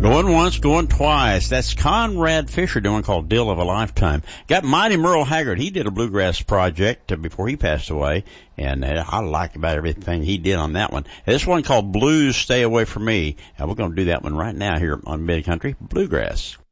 Going once, going twice. That's Conrad Fisher doing called Deal of a Lifetime. Got Mighty Merle Haggard. He did a bluegrass project before he passed away, and I like about everything he did on that one. This one called Blues Stay Away From Me, and we're going to do that one right now here on Mid-Country Bluegrass.